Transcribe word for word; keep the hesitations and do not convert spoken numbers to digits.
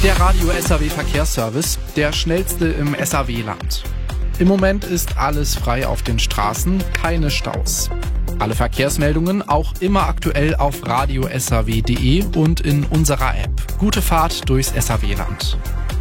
Der Radio S A W Verkehrsservice, der schnellste im S A W-Land. Im Moment ist alles frei auf den Straßen, keine Staus. Alle Verkehrsmeldungen auch immer aktuell auf radio s a w punkt d e und in unserer App. Gute Fahrt durchs S A W-Land.